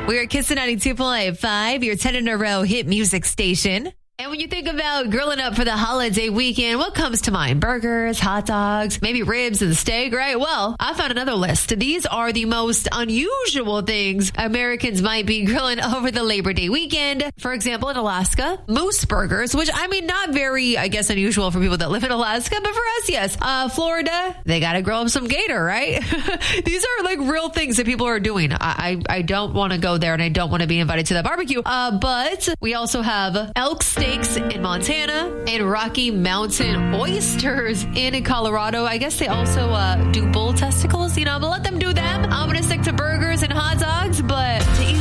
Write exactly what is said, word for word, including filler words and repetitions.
We're Kissing ninety-two point five, your ten in a row hit music station. And when you think about grilling up for the holiday weekend, what comes to mind? Burgers, hot dogs, maybe ribs and steak, right? Well, I found another list. These are the most unusual things Americans might be grilling over the Labor Day weekend. For example, in Alaska, moose burgers, which I mean, not very, I guess, unusual for people that live in Alaska, but for us, yes. Uh, Florida, they got to grill up some gator, right? These are like real things that people are doing. I, I, I don't want to go there and I don't want to be invited to that barbecue. Uh, but we also have elk steak in Montana and Rocky Mountain oysters in Colorado. I guess they also uh, do bull testicles. You know, I'm gonna let them do them. I'm gonna stick to burgers and hot dogs, but to each